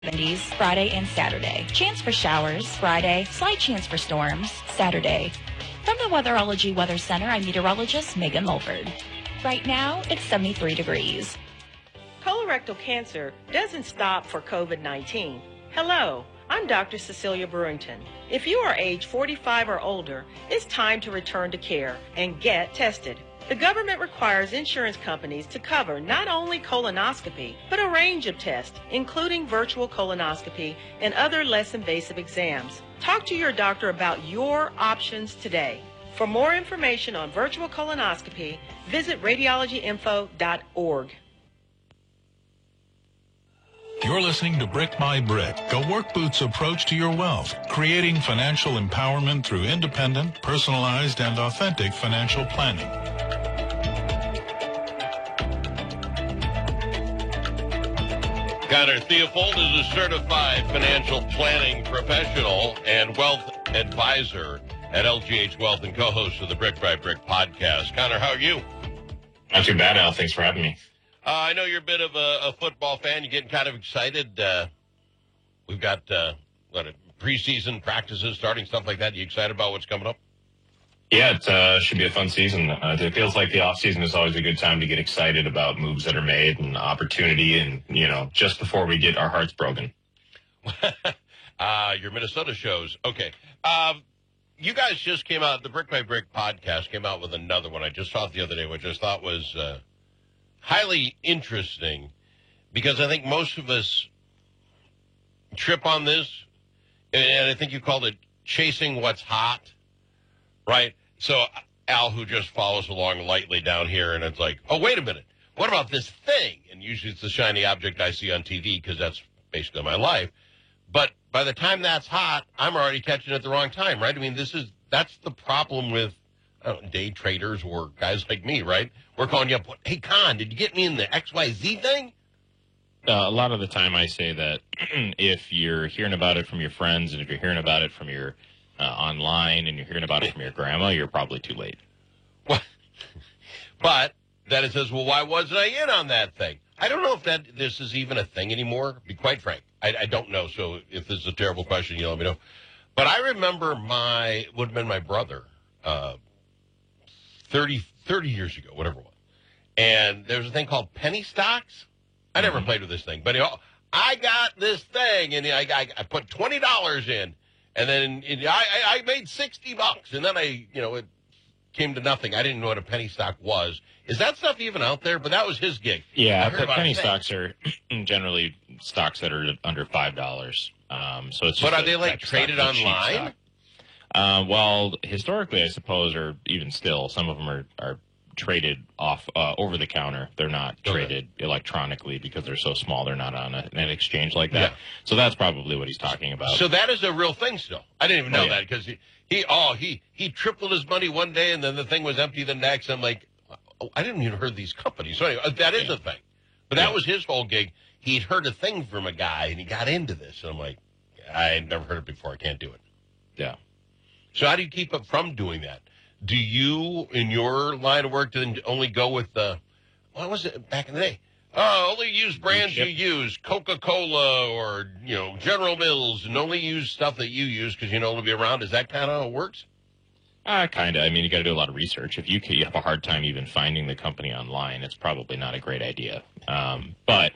70s, Friday and Saturday. Chance for showers, Friday. Slight chance for storms, Saturday. From the Weatherology Weather Center, I'm meteorologist Megan Mulford. Right now, it's 73 degrees. Colorectal cancer doesn't stop for COVID-19. Hello, I'm Dr. Cecilia Brewington. If you are age 45 or older, it's time to return to care and get tested. The government requires insurance companies to cover not only colonoscopy, but a range of tests, including virtual colonoscopy and other less invasive exams. Talk to your doctor about your options today. For more information on virtual colonoscopy, visit radiologyinfo.org. You're listening to Brick by Brick, a work boot's approach to your wealth, creating financial empowerment through independent, personalized, and authentic financial planning. Connor Theopold is a certified financial planning professional and wealth advisor at LGH Wealth and co-host of the Brick by Brick podcast. Connor, how are you? Not too bad, Al. Thanks for having me. I know you're a bit of a football fan. You're getting kind of excited. We've got preseason practices starting, stuff like that. You excited about what's coming up? Yeah, it should be a fun season. It feels like the offseason is always a good time to get excited about moves that are made and opportunity and, just before we get our hearts broken. Your Minnesota shows. Okay. You guys just came out, the Brick by Brick podcast came out with another one. I just saw it the other day, which I thought was highly interesting because I think most of us trip on this, and I think you called it chasing what's hot, right? So Al, who just follows along lightly down here, and it's like, oh, wait a minute. What about this thing? And usually it's the shiny object I see on TV because that's basically my life. But by the time that's hot, I'm already catching it at the wrong time, right? I mean, that's the problem with day traders or guys like me, right? We're calling you up. Hey, Con, did you get me in the XYZ thing? A lot of the time I say that if you're hearing about it from your friends and if you're hearing about it from your online and you're hearing about it from your grandma, you're probably too late. But then it says, well, why wasn't I in on that thing? I don't know if this is even a thing anymore, to be quite frank. I don't know. So if this is a terrible question, let me know. But I remember would have been my brother 30 years ago, whatever it was. And there was a thing called penny stocks. I never played with this thing, but I got this thing, and I put $20 in, and then I made $60, and then it came to nothing. I didn't know what a penny stock was. Is that stuff even out there? But that was his gig. Yeah, penny stocks are generally stocks that are under $5. So it's. But are they like traded online? Well, historically, I suppose, or even still, some of them are traded off over the counter. They're not traded electronically because they're so small. They're not on an exchange like that. Yeah. So that's probably what he's talking about. So that is a real thing still. I didn't even know that because he tripled his money one day and then the thing was empty the next. I'm like, I didn't even heard these companies. So anyway, that is a thing. But that was his whole gig. He'd heard a thing from a guy and he got into this. And I'm like, I had never heard it before. I can't do it. Yeah. So how do you keep up from doing that? Do you, in your line of work, only go with what was it back in the day? Only use brands you use, Coca-Cola or, General Mills, and only use stuff that you use because you know it'll be around. Is that kind of how it works? Kind of. I mean, you got to do a lot of research. If you have a hard time even finding the company online, it's probably not a great idea. But,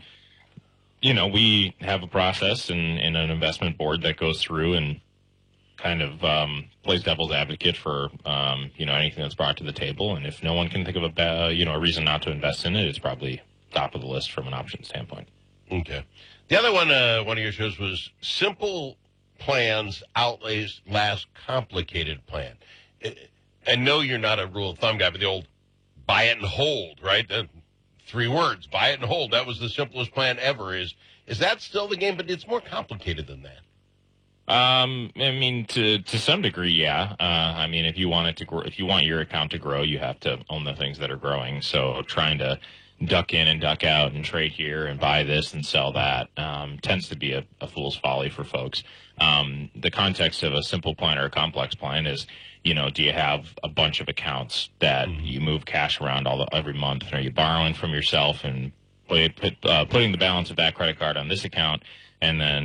we have a process and an investment board that goes through and kind of plays devil's advocate for anything that's brought to the table, and if no one can think of a reason not to invest in it, it's probably top of the list from an option standpoint. Okay. The other one of your shows was simple plans outlays last complicated plan. I know you're not a rule of thumb guy, but the old buy it and hold, right? 3 words, buy it and hold. That was the simplest plan ever. Is that still the game? But it's more complicated than that. I mean, to some degree, yeah. I mean, if you want it to grow, if you want your account to grow, you have to own the things that are growing. So trying to duck in and duck out and trade here and buy this and sell that tends to be a fool's folly for folks. The context of a simple plan or a complex plan is, do you have a bunch of accounts that you move cash around every month? And are you borrowing from yourself and putting the balance of that credit card on this account and then